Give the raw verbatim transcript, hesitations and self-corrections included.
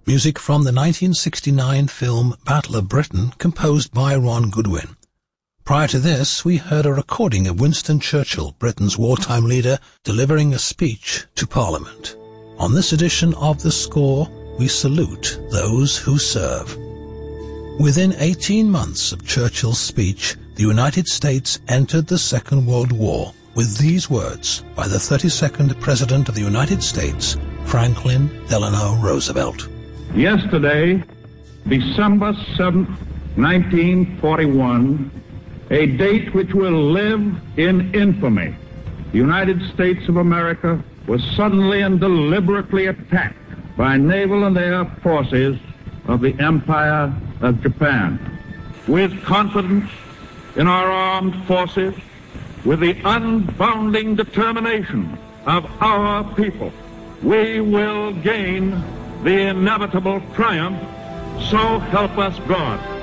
Music from the nineteen sixty-nine film Battle of Britain, composed by Ron Goodwin. Prior to this, we heard a recording of Winston Churchill, Britain's wartime leader, delivering a speech to Parliament. On this edition of The Score, we salute those who serve. Within eighteen months of Churchill's speech, the United States entered the Second World War with these words by the thirty-second President of the United States, Franklin Delano Roosevelt. Yesterday, December seventh, nineteen forty-one, a date which will live in infamy, the United States of America was suddenly and deliberately attacked by naval and air forces of the Empire of Japan. With confidence in our armed forces, with the unbounding determination of our people, we will gain the inevitable triumph, so help us God.